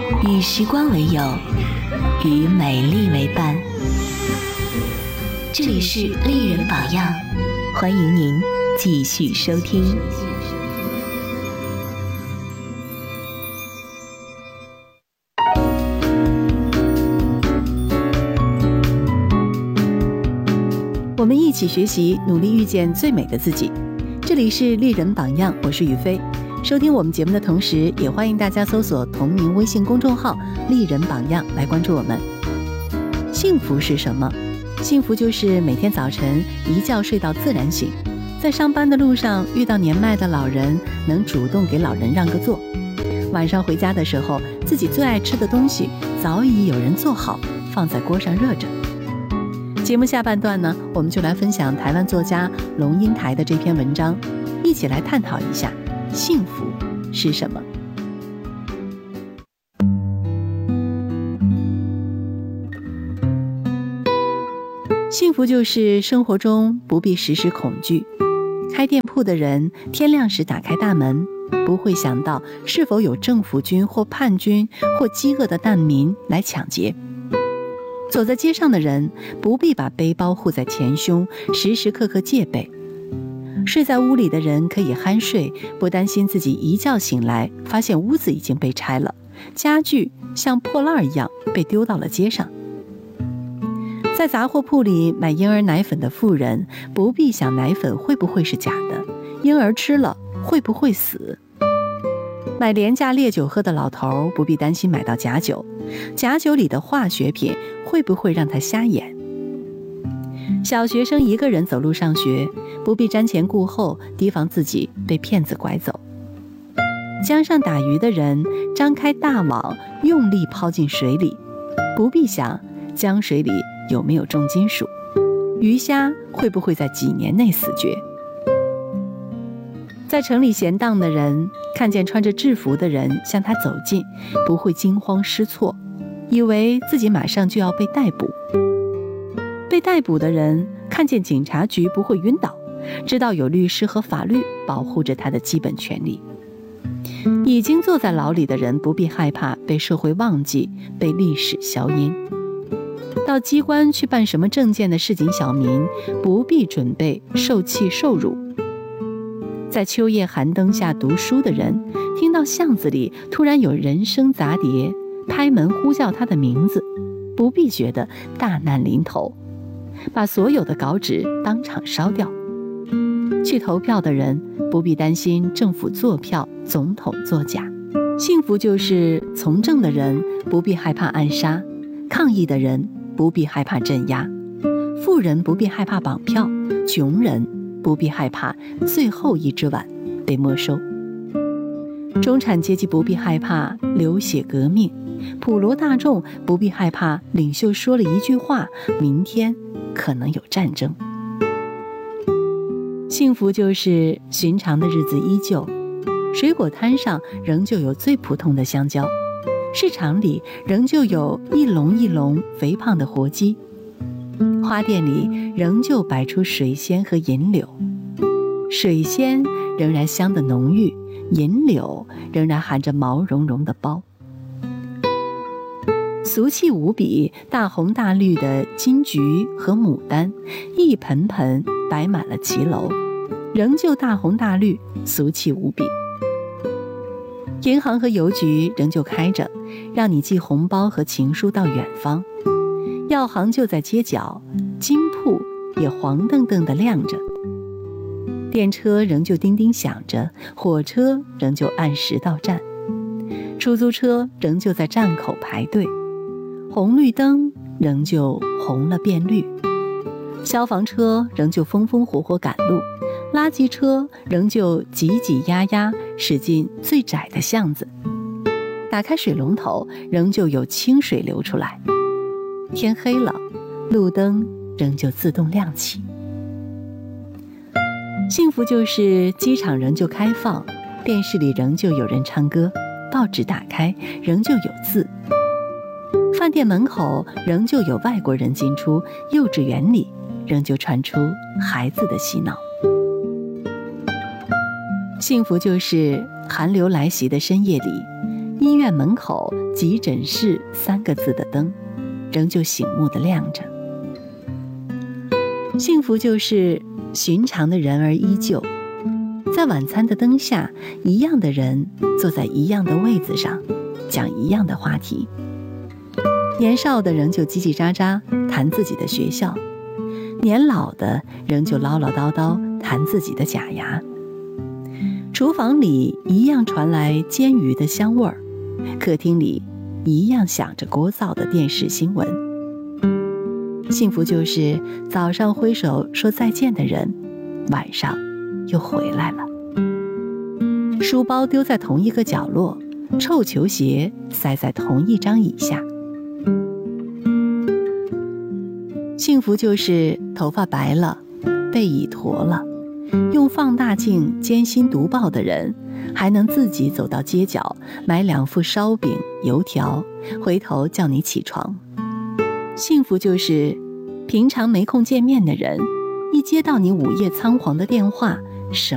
与时光为友，与美丽为伴。这里是丽人榜样，欢迎您继续收听。 我们一起学习，努力遇见最美的自己。这里是丽人榜样，我是雨飞。收听我们节目的同时，也欢迎大家搜索同名微信公众号丽人榜样来关注我们。幸福是什么？幸福就是每天早晨一觉睡到自然醒，在上班的路上遇到年迈的老人，能主动给老人让个座。晚上回家的时候，自己最爱吃的东西早已有人做好，放在锅上热着。节目下半段呢，我们就来分享台湾作家龙应台的这篇文章，一起来探讨一下幸福是什么。幸福就是生活中不必时时恐惧。开店铺的人天亮时打开大门，不会想到是否有政府军或叛军或饥饿的难民来抢劫。走在街上的人不必把背包护在前胸，时时刻刻戒备。睡在屋里的人可以酣睡，不担心自己一觉醒来发现屋子已经被拆了，家具像破烂一样被丢到了街上。在杂货铺里买婴儿奶粉的妇人不必想奶粉会不会是假的，婴儿吃了会不会死。买廉价烈酒喝的老头不必担心买到假酒，假酒里的化学品会不会让他瞎眼。小学生一个人走路上学，不必瞻前顾后，提防自己被骗子拐走。江上打鱼的人张开大网，用力抛进水里，不必想江水里有没有重金属，鱼虾会不会在几年内死绝。在城里闲荡的人看见穿着制服的人向他走近，不会惊慌失措，以为自己马上就要被逮捕。被逮捕的人看见警察局不会晕倒，知道有律师和法律保护着他的基本权利。已经坐在牢里的人不必害怕被社会忘记，被历史消音。到机关去办什么证件的市井小民不必准备受气受辱。在秋夜寒灯下读书的人，听到巷子里突然有人声杂叠，拍门呼叫他的名字，不必觉得大难临头，把所有的稿纸当场烧掉。去投票的人不必担心政府作票，总统作假。幸福就是从政的人不必害怕暗杀，抗议的人不必害怕镇压，富人不必害怕绑票，穷人不必害怕最后一只碗被没收。中产阶级不必害怕流血革命，普罗大众不必害怕领袖说了一句话，明天可能有战争。幸福就是寻常的日子依旧，水果摊上仍旧有最普通的香蕉，市场里仍旧有一笼一笼肥胖的活鸡，花店里仍旧摆出水仙和银柳，水仙仍然香得浓郁，银柳仍然含着毛茸茸的苞。俗气无比，大红大绿的金桔和牡丹一盆盆摆满了骑楼，仍旧大红大绿，俗气无比。银行和邮局仍旧开着，让你寄红包和情书到远方。药行就在街角，金铺也黄澄澄地亮着。电车仍旧叮叮响着，火车仍旧按时到站，出租车仍旧在站口排队，红绿灯仍旧红了变绿，消防车仍旧风风火火赶路，垃圾车仍旧挤挤压压驶进最窄的巷子，打开水龙头仍旧有清水流出来。天黑了，路灯仍旧自动亮起。幸福就是机场仍旧开放，电视里仍旧有人唱歌，报纸打开仍旧有字，饭店门口仍旧有外国人进出，幼稚园里仍旧传出孩子的嬉闹。幸福就是寒流来袭的深夜里， 医院门口急诊室3个字的灯仍旧醒目地亮着。幸福就是寻常的人儿依旧，在晚餐的灯下，一样的人坐在一样的位子上，讲一样的话题。年少的仍旧叽叽喳喳谈自己的学校，年老的仍旧唠唠叨叨谈自己的假牙。厨房里一样传来煎鱼的香味儿，客厅里一样响着聒噪的电视新闻。幸福就是早上挥手说再见的人，晚上又回来了。书包丢在同一个角落，臭球鞋塞在同一张椅下。幸福就是头发白了，背已驼了，用放大镜艰辛读报的人，还能自己走到街角买2副烧饼油条，回头叫你起床。幸福就是平常没空见面的人，一接到你午夜仓皇的电话，什